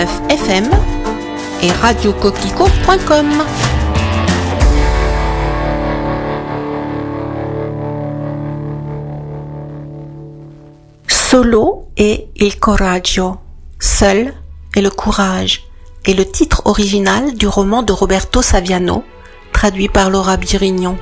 FM et radiocoquelicot.com. Solo et il coraggio, seul et le courage, est le titre original du roman de Roberto Saviano, traduit par Laura Birignon.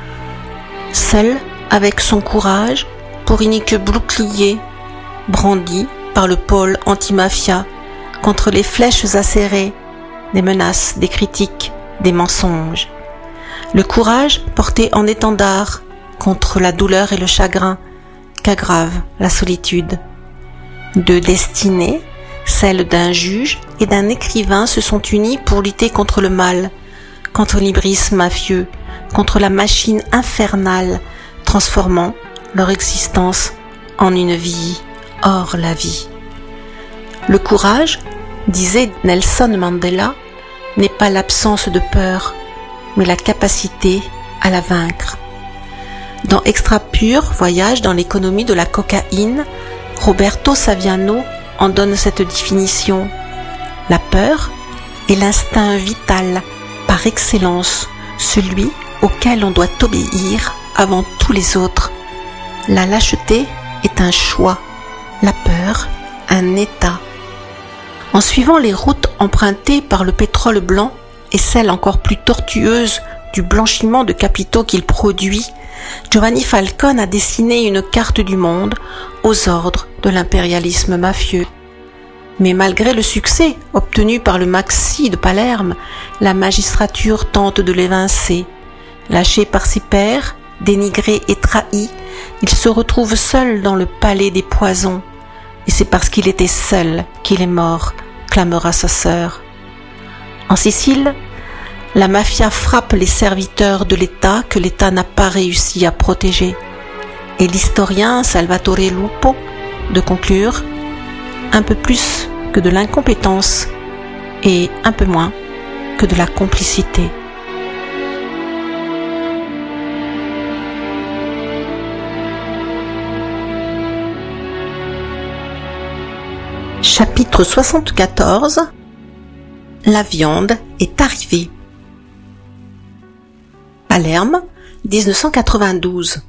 Seul avec son courage pour unique bouclier, brandi par le pôle anti-mafia contre les flèches acérées, des menaces, des critiques, des mensonges. Le courage porté en étendard contre la douleur et le chagrin qu'aggrave la solitude. Deux destinées, celle d'un juge et d'un écrivain, se sont unies pour lutter contre le mal, contre l'hybris mafieux, contre la machine infernale, transformant leur existence en une vie hors la vie. Le courage, disait Nelson Mandela, n'est pas l'absence de peur, mais la capacité à la vaincre. Dans Extra Pur, voyage dans l'économie de la cocaïne, Roberto Saviano en donne cette définition. La peur est l'instinct vital par excellence, celui auquel on doit obéir avant tous les autres. La lâcheté est un choix, la peur un état. En suivant les routes empruntées par le pétrole blanc et celles encore plus tortueuses du blanchiment de capitaux qu'il produit, Giovanni Falcone a dessiné une carte du monde aux ordres de l'impérialisme mafieux. Mais malgré le succès obtenu par le Maxi de Palerme, la magistrature tente de l'évincer. Lâché par ses pairs, dénigré et trahi, il se retrouve seul dans le palais des poisons. Et c'est parce qu'il était seul qu'il est mort, clamera sa sœur. En Sicile, la mafia frappe les serviteurs de l'État que l'État n'a pas réussi à protéger. Et l'historien Salvatore Lupo de conclure: un peu plus que de l'incompétence et un peu moins que de la complicité. Chapitre 74. La viande est arrivée. Palerme, 1992.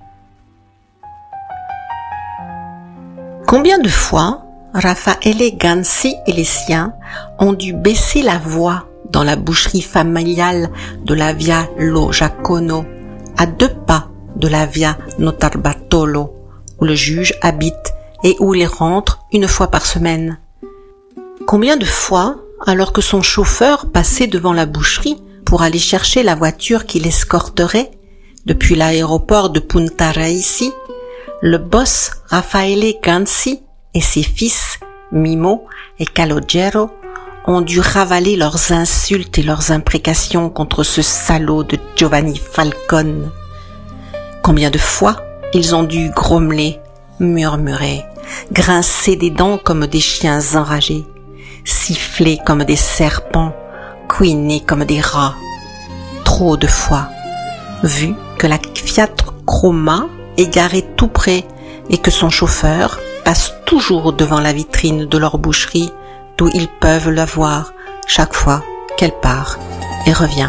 Combien de fois Raffaele Ganzi et les siens ont dû baisser la voix dans la boucherie familiale de la Via Lo Giacono, à 2 pas de la Via Notarbartolo, où le juge habite et où il rentre une fois par semaine. Combien de fois, alors que son chauffeur passait devant la boucherie pour aller chercher la voiture qui l'escorterait depuis l'aéroport de Punta Raisi, le boss Raffaele Ganzi et ses fils Mimo et Calogero ont dû ravaler leurs insultes et leurs imprécations contre ce salaud de Giovanni Falcone. Combien de fois ils ont dû grommeler, murmurer, grincer des dents comme des chiens enragés, siffler comme des serpents, couiner comme des rats. Trop de fois, vu que la Fiat Croma est garée tout près et que son chauffeur passe toujours devant la vitrine de leur boucherie d'où ils peuvent la voir chaque fois qu'elle part et revient.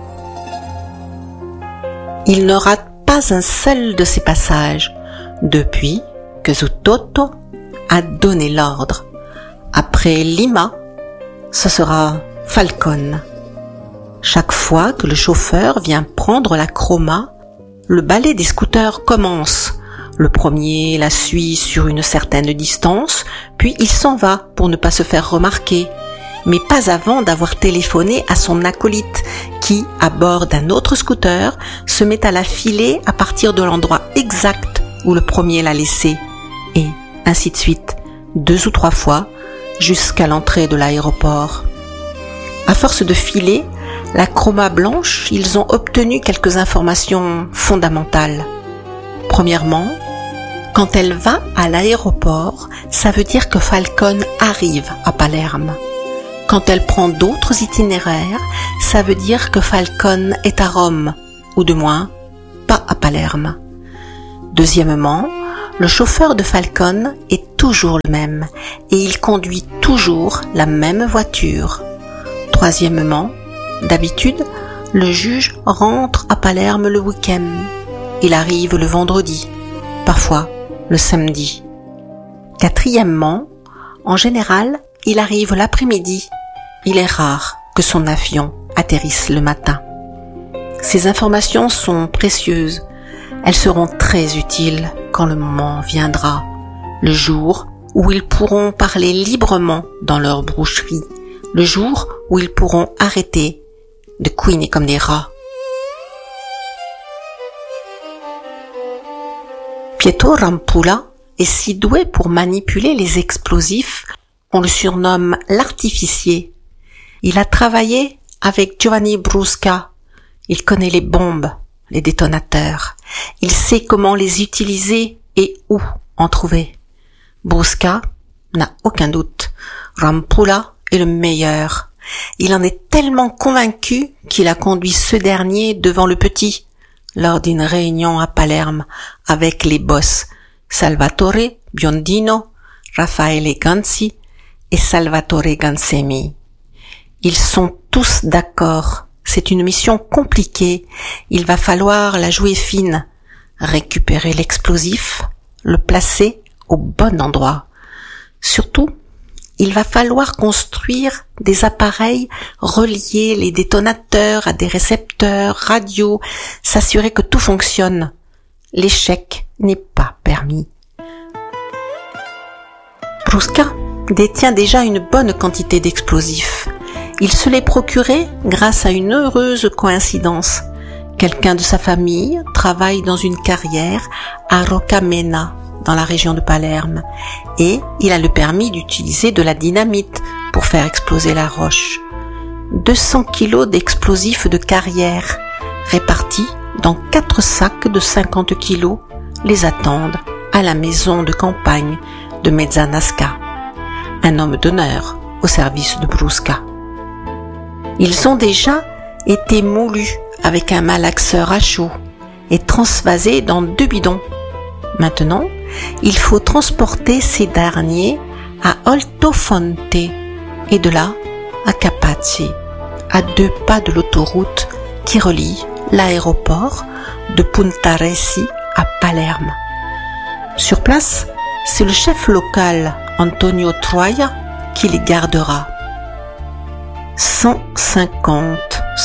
Il ne rate pas un seul de ces passages depuis que Zutotto a donné l'ordre. Après Lima, ce sera Falcone. Chaque fois que le chauffeur vient prendre la Croma, le ballet des scooters commence. Le premier la suit sur une certaine distance, puis il s'en va pour ne pas se faire remarquer, mais pas avant d'avoir téléphoné à son acolyte qui, à bord d'un autre scooter, se met à la filer à partir de l'endroit exact où le premier l'a laissé, et ainsi de suite, 2 ou 3 fois, jusqu'à l'entrée de l'aéroport. À force de filer la Croma blanche, ils ont obtenu quelques informations fondamentales. Premièrement, quand elle va à l'aéroport, ça veut dire que Falcone arrive à Palerme. Quand elle prend d'autres itinéraires, ça veut dire que Falcone est à Rome, ou de moins, pas à Palerme. Deuxièmement, Le chauffeur de Falcone est toujours le même et il conduit toujours la même voiture. Troisièmement, d'habitude, le juge rentre à Palerme le week-end. Il arrive le vendredi, parfois le samedi. Quatrièmement, en général, il arrive l'après-midi. Il est rare que son avion atterrisse le matin. Ces informations sont précieuses. Elles seront très utiles quand le moment viendra, le jour où ils pourront parler librement dans leur boucherie, le jour où ils pourront arrêter de couiner comme des rats. Pietro Rampulla est si doué pour manipuler les explosifs qu'on le surnomme l'artificier. Il a travaillé avec Giovanni Brusca. Il connaît les bombes, les détonateurs. Il sait comment les utiliser et où en trouver. Brusca n'a aucun doute. Rampulla est le meilleur. Il en est tellement convaincu qu'il a conduit ce dernier devant le petit lors d'une réunion à Palerme avec les boss Salvatore Biondino, Raffaele Ganzi et Salvatore Gansemi. Ils sont tous d'accord. C'est une mission compliquée. Il va falloir la jouer fine, récupérer l'explosif, le placer au bon endroit. Surtout, il va falloir construire des appareils, relier les détonateurs à des récepteurs, radio, s'assurer que tout fonctionne. L'échec n'est pas permis. Brusca détient déjà une bonne quantité d'explosifs. Il se l'est procuré grâce à une heureuse coïncidence. Quelqu'un de sa famille travaille dans une carrière à Rocamena, dans la région de Palerme, et il a le permis d'utiliser de la dynamite pour faire exploser la roche. 200 kilos d'explosifs de carrière, répartis dans 4 sacs de 50 kilos, les attendent à la maison de campagne de Mezzanasca, un homme d'honneur au service de Brusca. Ils ont déjà été moulus avec un malaxeur à chaud et transvasés dans 2 bidons. Maintenant, il faut transporter ces derniers à Oltofonte et de là à Capaci, à 2 pas de l'autoroute qui relie l'aéroport de Punta Resi à Palerme. Sur place, c'est le chef local Antonio Troia qui les gardera. 150,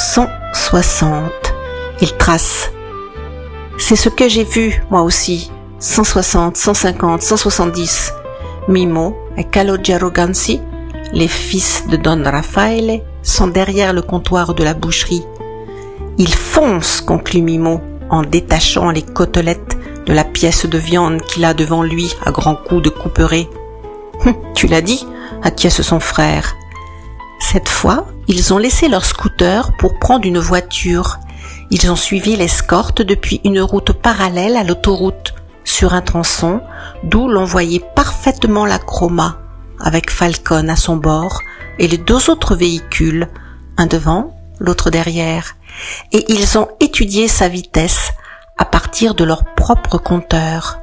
160, il trace. C'est ce que j'ai vu, moi aussi. 160, 150, 170. Mimo et Calogero Ganzi, les fils de Don Raffaele, sont derrière le comptoir de la boucherie. Il fonce, conclut Mimo, en détachant les côtelettes de la pièce de viande qu'il a devant lui à grands coups de couperet. « Tu l'as dit » acquiesce son frère. Cette fois, ils ont laissé leur scooter pour prendre une voiture. Ils ont suivi l'escorte depuis une route parallèle à l'autoroute, sur un tronçon d'où l'on voyait parfaitement la Croma, avec Falcone à son bord et les 2 autres véhicules, un devant, l'autre derrière, et ils ont étudié sa vitesse à partir de leur propre compteur.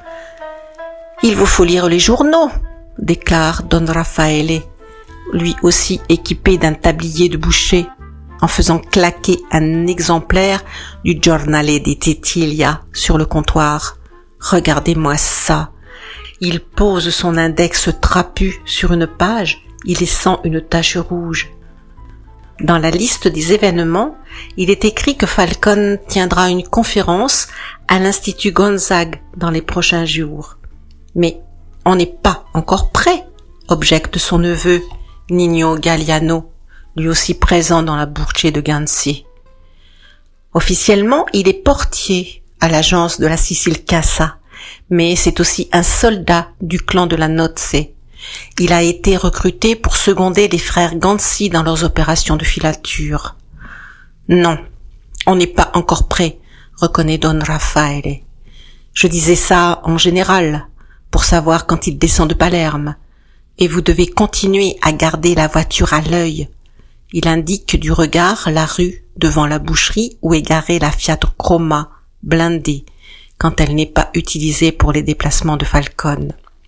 « Il vous faut lire les journaux », déclare Don Raffaele, lui aussi équipé d'un tablier de boucher, en faisant claquer un exemplaire du Giornale di Titilia sur le comptoir. Regardez-moi ça. Il pose son index trapu sur une page, y laissant une tache rouge. Dans la liste des événements, il est écrit que Falcone tiendra une conférence à l'Institut Gonzague dans les prochains jours. Mais on n'est pas encore prêt, objecte son neveu, Nino Galliano, lui aussi présent dans la bourchée de Ganzi. Officiellement, il est portier à l'agence de la Sicile Cassa, mais c'est aussi un soldat du clan de la Nozze. Il a été recruté pour seconder les frères Ganzi dans leurs opérations de filature. Non, on n'est pas encore prêt, reconnaît Don Raffaele. Je disais ça en général, pour savoir quand il descend de Palerme, et vous devez continuer à garder la voiture à l'œil. Il indique du regard la rue devant la boucherie où est garée la Fiat Croma, blindée, quand elle n'est pas utilisée pour les déplacements de Falcon.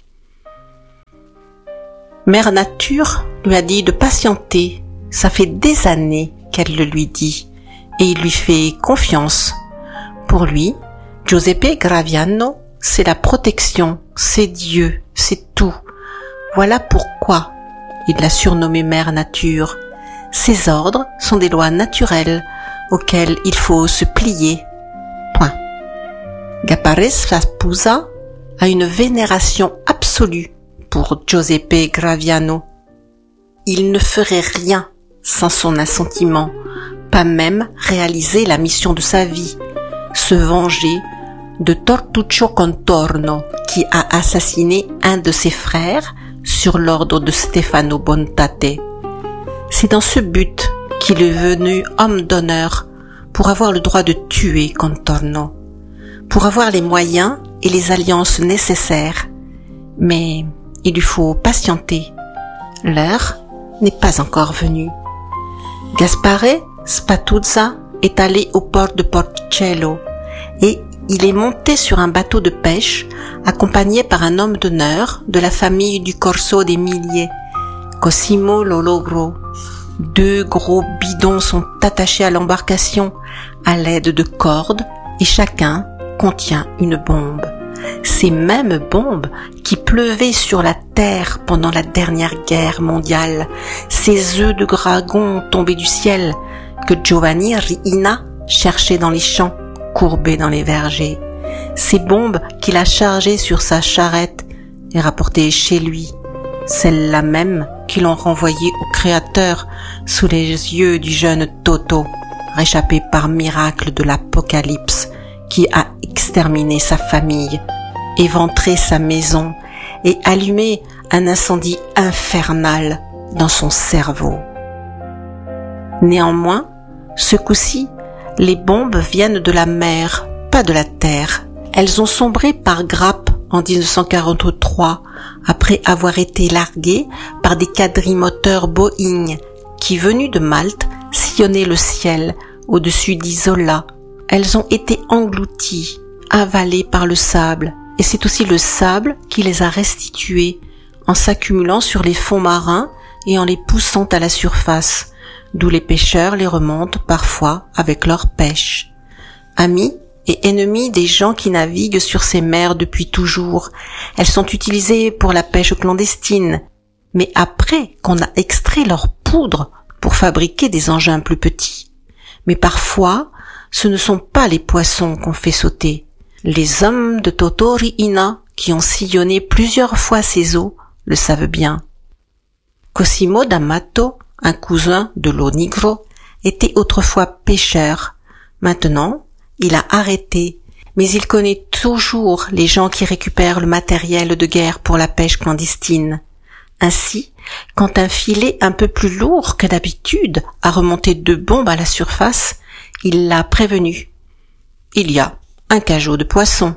Mère Nature lui a dit de patienter, ça fait des années qu'elle le lui dit, et il lui fait confiance. Pour lui, Giuseppe Graviano, c'est la protection, c'est Dieu, c'est tout. Voilà pourquoi il l'a surnommée Mère Nature. Ses ordres sont des lois naturelles auxquelles il faut se plier. Point. Gaspare Spusa a une vénération absolue pour Giuseppe Graviano. Il ne ferait rien sans son assentiment, pas même réaliser la mission de sa vie, se venger de Tortuccio Contorno, qui a assassiné un de ses frères sur l'ordre de Stefano Bontate. C'est dans ce but qu'il est venu homme d'honneur, pour avoir le droit de tuer Contorno, pour avoir les moyens et les alliances nécessaires. Mais il lui faut patienter. L'heure n'est pas encore venue. Gaspare Spatuzza est allé au port de Porticello et il est monté sur un bateau de pêche accompagné par un homme d'honneur de la famille du Corso des Milliers, Cosimo Lologro. 2 gros bidons sont attachés à l'embarcation à l'aide de cordes et chacun contient une bombe. Ces mêmes bombes qui pleuvaient sur la terre pendant la dernière guerre mondiale, ces œufs de dragon tombés du ciel que Giovanni Riina cherchait dans les champs, courbés dans les vergers, ces bombes qu'il a chargées sur sa charrette et rapportées chez lui, celles-là même qui l'ont renvoyé au Créateur sous les yeux du jeune Toto, réchappé par miracle de l'Apocalypse, qui a exterminé sa famille, éventré sa maison et allumé un incendie infernal dans son cerveau. Néanmoins, ce coup-ci, les bombes viennent de la mer, pas de la terre. Elles ont sombré par grappes en 1943, après avoir été larguées par des quadrimoteurs Boeing qui, venus de Malte, sillonnaient le ciel au-dessus d'Isola. Elles ont été englouties, avalées par le sable, et c'est aussi le sable qui les a restituées en s'accumulant sur les fonds marins et en les poussant à la surface, d'où les pêcheurs les remontent parfois avec leur pêche. Amis et ennemis des gens qui naviguent sur ces mers depuis toujours, elles sont utilisées pour la pêche clandestine, mais après qu'on a extrait leur poudre pour fabriquer des engins plus petits. Mais parfois, ce ne sont pas les poissons qu'on fait sauter. Les hommes de Toto Riina, qui ont sillonné plusieurs fois ces eaux, le savent bien. Cosimo d'Amato, un cousin de Lonigro, était autrefois pêcheur. Maintenant, il a arrêté, mais il connaît toujours les gens qui récupèrent le matériel de guerre pour la pêche clandestine. Ainsi, quand un filet un peu plus lourd que d'habitude a remonté 2 bombes à la surface, il l'a prévenu. Il y a un cajot de poissons.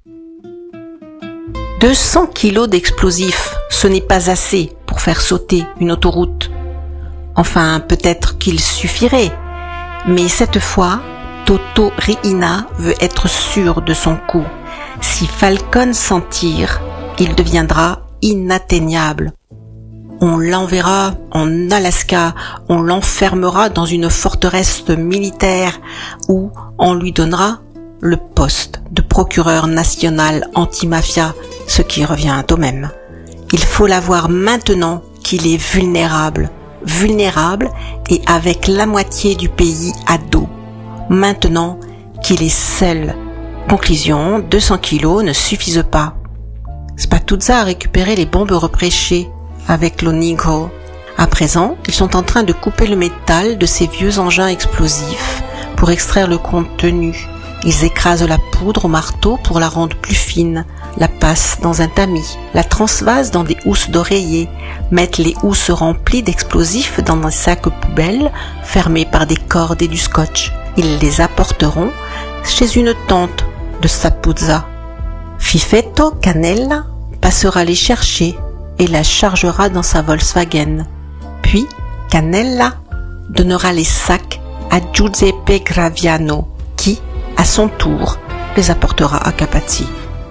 200 kilos d'explosifs, ce n'est pas assez pour faire sauter une autoroute. Enfin, peut-être qu'il suffirait, mais cette fois, Toto Riina veut être sûr de son coup. Si Falcon s'en tire, il deviendra inatteignable. On l'enverra en Alaska, on l'enfermera dans une forteresse militaire où on lui donnera le poste de procureur national anti-mafia, ce qui revient au même. Il faut l'avoir maintenant qu'il est vulnérable et avec la moitié du pays à dos. Maintenant qu'il est seul. Conclusion, 200 kilos ne suffisent pas. Spatuzza a récupéré les bombes repêchées avec Lonigro. À présent, ils sont en train de couper le métal de ces vieux engins explosifs pour extraire le contenu. Ils écrasent la poudre au marteau pour la rendre plus fine, la passent dans un tamis, la transvasent dans des housses d'oreiller, mettent les housses remplies d'explosifs dans des sacs poubelles fermés par des cordes et du scotch. Ils les apporteront chez une tante de Spatuzza. Fifetto Cannella passera les chercher et la chargera dans sa Volkswagen. Puis Cannella donnera les sacs à Giuseppe Graviano qui, à son tour, les apportera à Capazzi.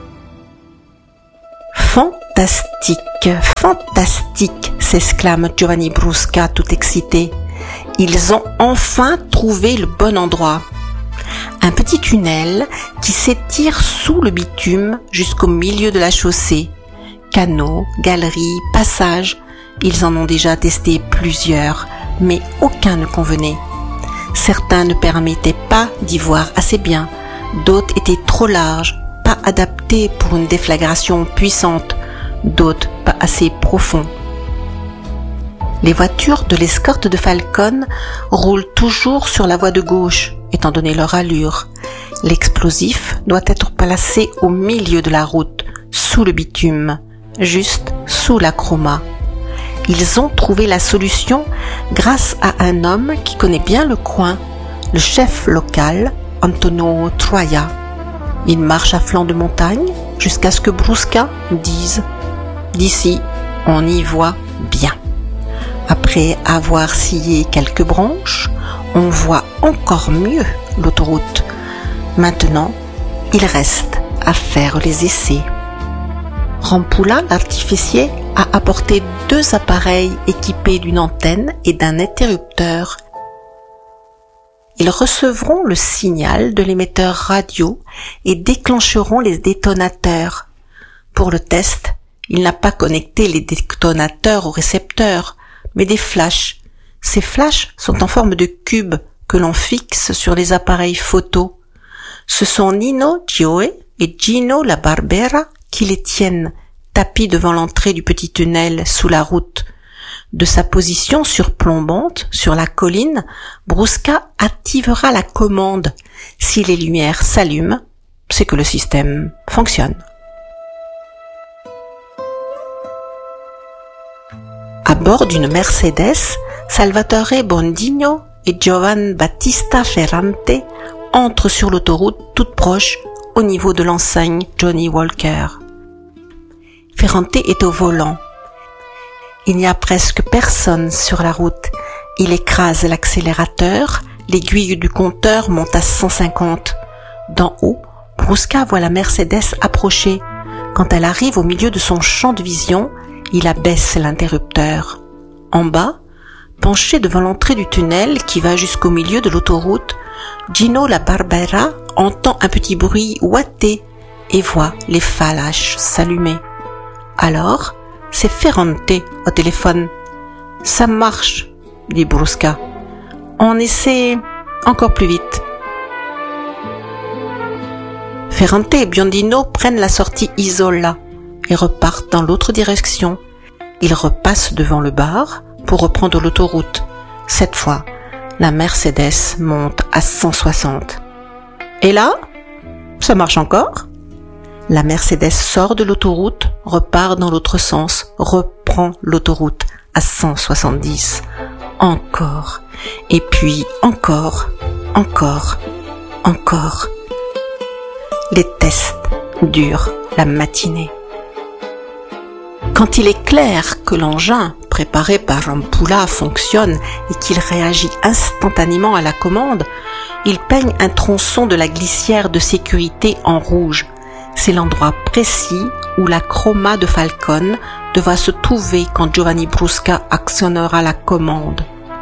Fantastique, fantastique, s'exclame Giovanni Brusca tout excité. Ils ont enfin trouvé le bon endroit. Un petit tunnel qui s'étire sous le bitume jusqu'au milieu de la chaussée. Canaux, galeries, passages, ils en ont déjà testé plusieurs, mais aucun ne convenait. Certains ne permettaient pas d'y voir assez bien, d'autres étaient trop larges, pas adaptés pour une déflagration puissante, d'autres pas assez profonds. Les voitures de l'escorte de Falcone roulent toujours sur la voie de gauche, étant donné leur allure. L'explosif doit être placé au milieu de la route, sous le bitume, juste sous la chroma. Ils ont trouvé la solution grâce à un homme qui connaît bien le coin, le chef local, Antonio Troia. Il marche à flanc de montagne jusqu'à ce que Brusca dise « D'ici, on y voit bien ». Après avoir scié quelques branches, on voit encore mieux l'autoroute. Maintenant, il reste à faire les essais. Rampoula, l'artificier, a apporté 2 appareils équipés d'une antenne et d'un interrupteur. Ils recevront le signal de l'émetteur radio et déclencheront les détonateurs. Pour le test, il n'a pas connecté les détonateurs au récepteur, mais des flashs. Ces flashs sont en forme de cubes que l'on fixe sur les appareils photo. Ce sont Nino Gioe et Gino La Barbera qui les tiennent, tapis devant l'entrée du petit tunnel sous la route. De sa position surplombante sur la colline, Brusca activera la commande. Si les lumières s'allument, c'est que le système fonctionne. À bord d'une Mercedes, Salvatore Bondino et Giovan Battista Ferrante entrent sur l'autoroute toute proche au niveau de l'enseigne Johnny Walker. Ferrante est au volant. Il n'y a presque personne sur la route. Il écrase l'accélérateur, l'aiguille du compteur monte à 150. D'en haut, Brusca voit la Mercedes approcher. Quand elle arrive au milieu de son champ de vision, il abaisse l'interrupteur. En bas, penché devant l'entrée du tunnel qui va jusqu'au milieu de l'autoroute, Gino La Barbera entend un petit bruit ouaté et voit les flashs s'allumer. Alors, c'est Ferrante au téléphone. « Ça marche », dit Brusca. « On essaie encore plus vite. » Ferrante et Biondino prennent la sortie Isola et repartent dans l'autre direction. Ils repassent devant le bar pour reprendre l'autoroute. Cette fois, la Mercedes monte à 160. Et là, ça marche encore. La Mercedes sort de l'autoroute, repart dans l'autre sens, reprend l'autoroute à 170. Encore. Et puis encore, encore, encore. Les tests durent la matinée. Quand il est clair que l'engin préparé par Rampoula fonctionne et qu'il réagit instantanément à la commande, il peigne un tronçon de la glissière de sécurité en rouge. C'est l'endroit précis où la chroma de Falcone devra se trouver quand Giovanni Brusca actionnera la commande.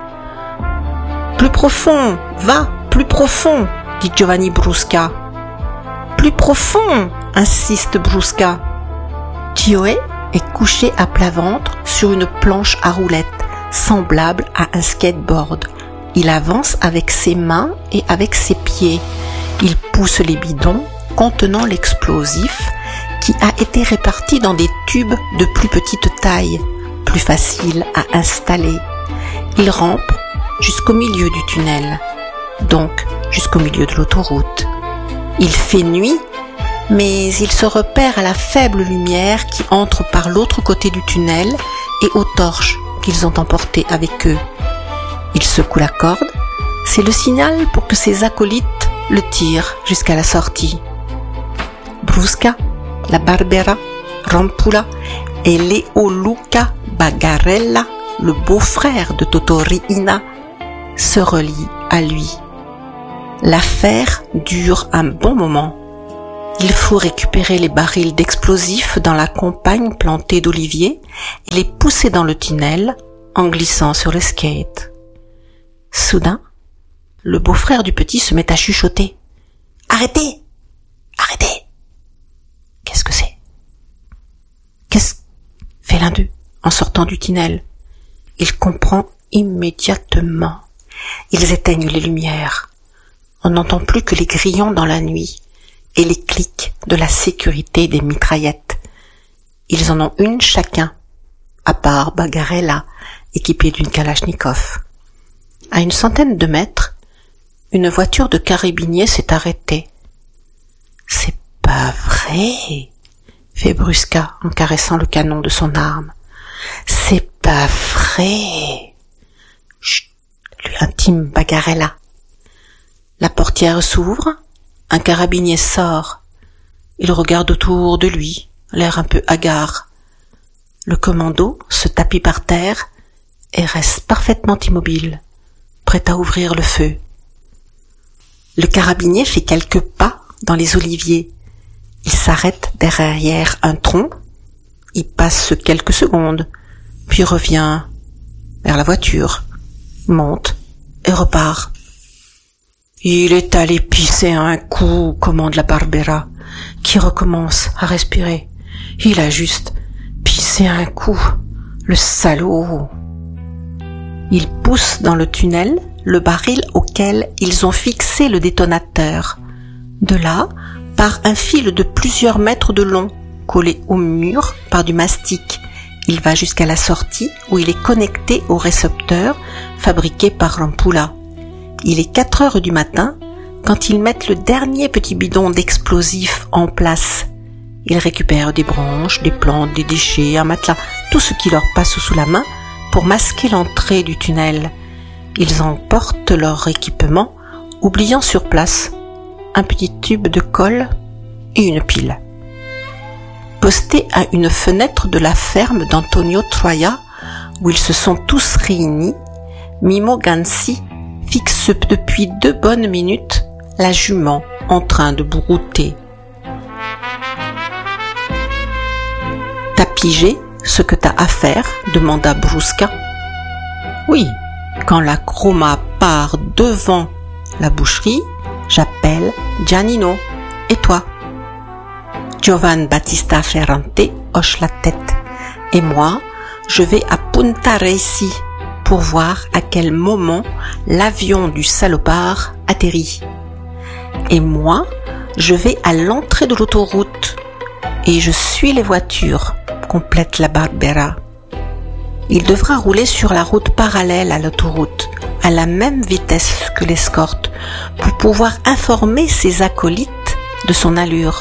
« Plus profond, va, plus profond !» dit Giovanni Brusca. « Plus profond !» insiste Brusca. Gioe est couché à plat ventre sur une planche à roulettes, semblable à un skateboard. Il avance avec ses mains et avec ses pieds. Il pousse les bidons contenant l'explosif qui a été réparti dans des tubes de plus petite taille, plus faciles à installer. Il rampe jusqu'au milieu du tunnel, donc jusqu'au milieu de l'autoroute. Il fait nuit, mais il se repère à la faible lumière qui entre par l'autre côté du tunnel et aux torches qu'ils ont emportées avec eux. Il secoue la corde, c'est le signal pour que ses acolytes le tirent jusqu'à la sortie. Brusca, La Barbera, Rampoula et Leo Luca Bagarella, le beau-frère de Toto Riina, se relient à lui. L'affaire dure un bon moment. Il faut récupérer les barils d'explosifs dans la campagne plantée d'oliviers et les pousser dans le tunnel en glissant sur le skate. Soudain, le beau-frère du petit se met à chuchoter. « Arrêtez! Arrêtez !» Qu'est-ce que c'est? Qu'est-ce fait l'un d'eux en sortant du tunnel? Il comprend immédiatement. Ils éteignent les lumières. On n'entend plus que les grillons dans la nuit et les clics de la sécurité des mitraillettes. Ils en ont une chacun, à part Bagarella, équipée d'une Kalachnikov. À une centaine de mètres, une voiture de carabiniers s'est arrêtée. « C'est pas vrai !» fait Brusca en caressant le canon de son arme. « C'est pas vrai !» Chut, lui intime Bagarella. La portière s'ouvre, un carabinier sort. Il regarde autour de lui, l'air un peu hagard. Le commando se tapit par terre et reste parfaitement immobile, prêt à ouvrir le feu. Le carabinier fait quelques pas dans les oliviers. Il s'arrête derrière un tronc, y passe quelques secondes, puis revient vers la voiture, monte et repart. « Il est allé pisser un coup », commande la Barbera, qui recommence à respirer. « Il a juste pissé un coup, le salaud !» Il pousse dans le tunnel le baril auquel ils ont fixé le détonateur. De là, part un fil de plusieurs mètres de long, collé au mur par du mastic. Il va jusqu'à la sortie où il est connecté au récepteur fabriqué par Ramphula. Il est 4 heures du matin quand ils mettent le dernier petit bidon d'explosifs en place. Ils récupèrent des branches, des plantes, des déchets, un matelas, tout ce qui leur passe sous la main pour masquer l'entrée du tunnel. Ils emportent leur équipement, oubliant sur place un petit tube de colle et une pile. Postés à une fenêtre de la ferme d'Antonio Troia, où ils se sont tous réunis, Mimo Ganci fixe depuis 2 bonnes minutes la jument en train de brouter. « T'as pigé ce que t'as à faire ?» demanda Brusca. « Oui, quand la Chroma part devant la boucherie, j'appelle Giannino. Et toi ?» Giovan Battista Ferrante hoche la tête. « Et moi, je vais à Punta Resi pour voir à quel moment l'avion du salopard atterrit. Et moi, je vais à l'entrée de l'autoroute et je suis les voitures, complète la Barbera. Il devra rouler sur la route parallèle à l'autoroute, à la même vitesse que l'escorte, pour pouvoir informer ses acolytes de son allure.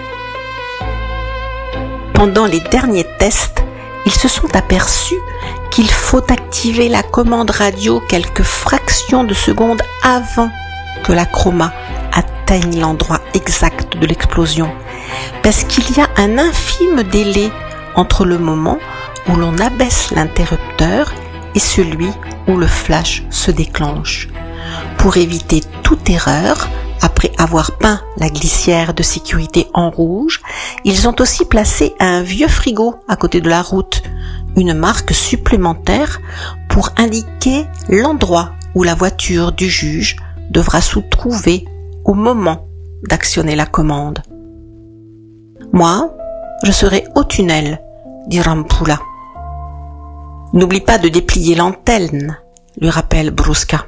Pendant les derniers tests, ils se sont aperçus qu'il faut activer la commande radio quelques fractions de secondes avant que la Chroma atteigne l'endroit exact de l'explosion, parce qu'il y a un infime délai entre le moment où l'on abaisse l'interrupteur et celui où le flash se déclenche. Pour éviter toute erreur, après avoir peint la glissière de sécurité en rouge, ils ont aussi placé un vieux frigo à côté de la route, une marque supplémentaire pour indiquer l'endroit où la voiture du juge devra se trouver au moment d'actionner la commande. « Moi, je serai au tunnel », dit Ramphula. « N'oublie pas de déplier l'antenne », lui rappelle Brusca.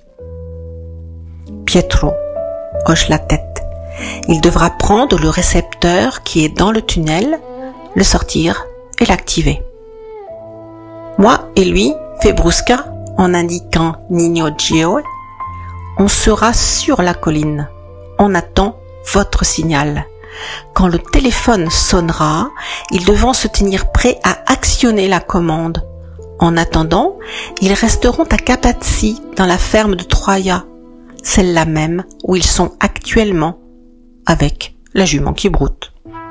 Pietro hoche la tête. Il devra prendre le récepteur qui est dans le tunnel, le sortir et l'activer. Moi et lui, fait Brusca en indiquant Nino Gioe, on sera sur la colline. On attend votre signal. Quand le téléphone sonnera, ils devront se tenir prêts à actionner la commande. En attendant, ils resteront à Capazzi, dans la ferme de Troia, celle-là même où ils sont actuellement, avec la jument qui broute.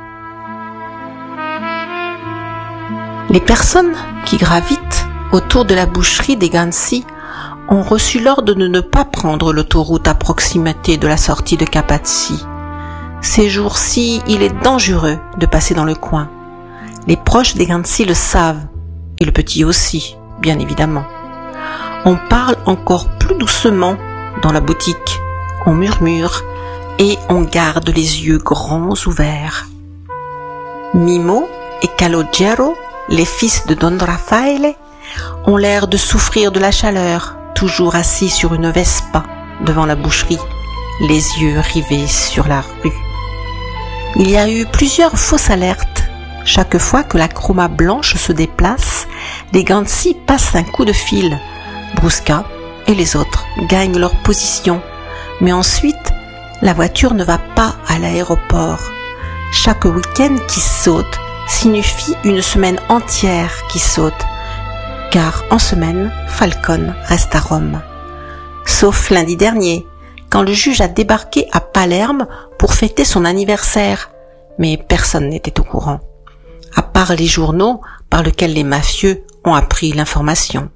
Les personnes qui gravitent autour de la boucherie des Ganci ont reçu l'ordre de ne pas prendre l'autoroute à proximité de la sortie de Capazzi. Ces jours-ci, il est dangereux de passer dans le coin. Les proches des Gansi le savent, et le petit aussi, bien évidemment. On parle encore plus doucement dans la boutique, on murmure et on garde les yeux grands ouverts. Mimo et Calogero, les fils de Don Raffaele, ont l'air de souffrir de la chaleur, toujours assis sur une Vespa devant la boucherie, les yeux rivés sur la rue. Il y a eu plusieurs fausses alertes. Chaque fois que la Croma blanche se déplace, les Gansi passent un coup de fil. Brusca et les autres gagnent leur position. Mais ensuite, la voiture ne va pas à l'aéroport. Chaque week-end qui saute signifie une semaine entière qui saute. Car en semaine, Falcone reste à Rome. Sauf lundi dernier, quand le juge a débarqué à Palerme pour fêter son anniversaire. Mais personne n'était au courant, à part les journaux par lesquels les mafieux ont appris l'information.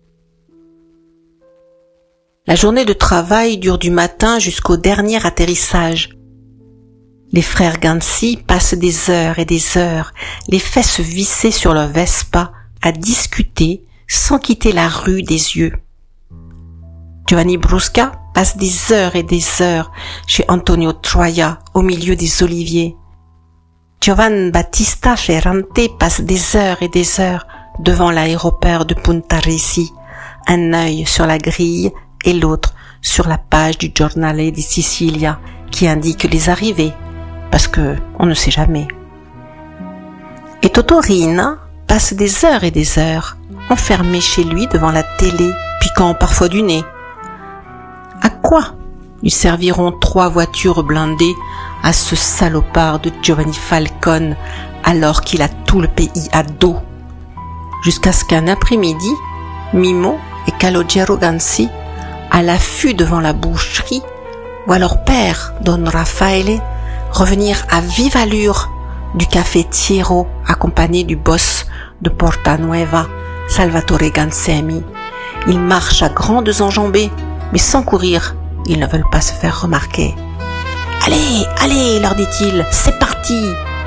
La journée de travail dure du matin jusqu'au dernier atterrissage. Les frères Gansi passent des heures et des heures, les fesses vissées sur leur Vespa, à discuter sans quitter la rue des yeux. Giovanni Brusca passe des heures et des heures chez Antonio Troia, au milieu des oliviers. Giovan Battista Ferrante passe des heures et des heures devant l'aéroport de Punta Resi, un œil sur la grille et l'autre sur la page du Giornale di Sicilia qui indique les arrivées, parce que on ne sait jamais. Et Totorina passe des heures et des heures, enfermé chez lui devant la télé, piquant parfois du nez. À quoi lui serviront 3 voitures blindées à ce salopard de Giovanni Falcone alors qu'il a tout le pays à dos? Jusqu'à ce qu'un après-midi, Mimo et Calogero Gansi, à l'affût devant la boucherie, voient leur père, Don Raffaele, revenir à vive allure du café Tiero accompagné du boss de Porta Nueva, Salvatore Gansemi. Ils marchent à grandes enjambées, mais sans courir, ils ne veulent pas se faire remarquer. « Allez, allez !» leur dit-il, « c'est parti !»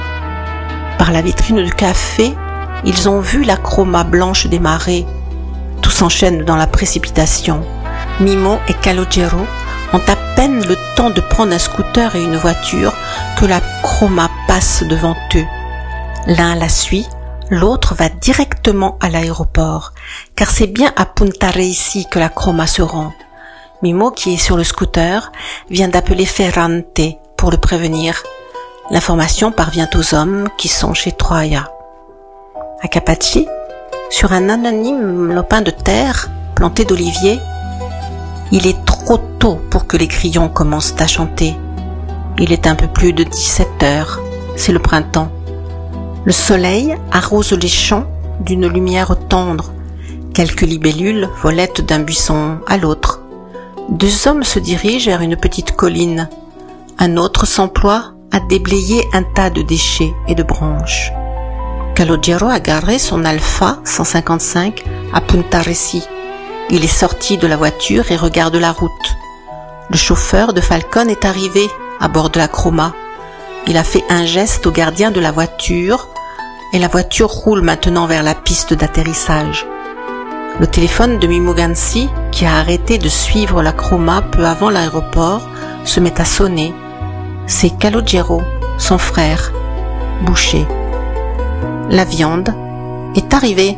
Par la vitrine du café, ils ont vu la Croma blanche démarrer. Tout s'enchaîne dans la précipitation. Mimo et Calogero ont à peine le temps de prendre un scooter et une voiture que la Croma passe devant eux. L'un la suit, l'autre va directement à l'aéroport, car c'est bien à Punta Resi que la Croma se rend. Mimo, qui est sur le scooter, vient d'appeler Ferrante pour le prévenir. L'information parvient aux hommes qui sont chez Troia. À Capaci, sur un anonyme lopin de terre planté d'oliviers, il est trop tôt pour que les grillons commencent à chanter. Il est un peu plus de 17 heures, c'est le printemps. Le soleil arrose les champs d'une lumière tendre. Quelques libellules volettent d'un buisson à l'autre. 2 hommes se dirigent vers une petite colline. Un autre s'emploie à déblayer un tas de déchets et de branches. Calogero a garé son Alfa 155 à Punta Resi. Il est sorti de la voiture et regarde la route. Le chauffeur de Falcone est arrivé à bord de la Croma. Il a fait un geste au gardien de la voiture et la voiture roule maintenant vers la piste d'atterrissage. Le téléphone de Mimo Gansi, qui a arrêté de suivre la Croma peu avant l'aéroport, se met à sonner. C'est Calogero, son frère, boucher. La viande est arrivée.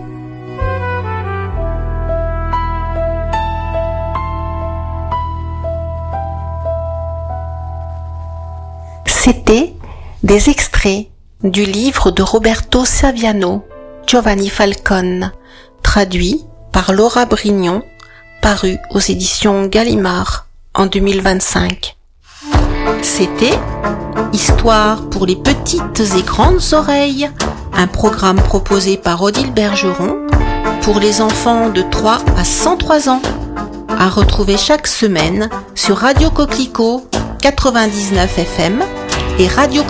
C'était des extraits du livre de Roberto Saviano, Giovanni Falcone, traduit par Laura Brignon, paru aux éditions Gallimard en 2025. C'était Histoire pour les petites et grandes oreilles, un programme proposé par Odile Bergeron pour les enfants de 3 à 103 ans, à retrouver chaque semaine sur Radio Coquelicot 99 FM et Radio